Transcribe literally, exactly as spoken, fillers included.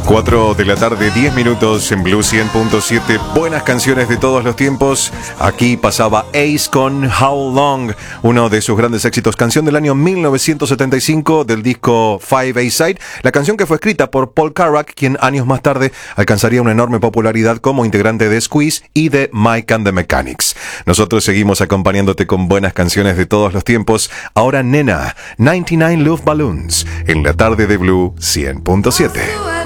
cuatro de la tarde, diez minutos en Blue cien punto siete. Buenas canciones de todos los tiempos. Aquí pasaba Ace con How Long, uno de sus grandes éxitos, canción del año mil novecientos setenta y cinco del disco Five A-Side. La canción que fue escrita por Paul Carrack, quien años más tarde alcanzaría una enorme popularidad como integrante de Squeeze y de Mike and the Mechanics. Nosotros seguimos acompañándote con buenas canciones de todos los tiempos. Ahora Nena, noventa y nueve Love Balloons, en la tarde de Blue cien punto siete.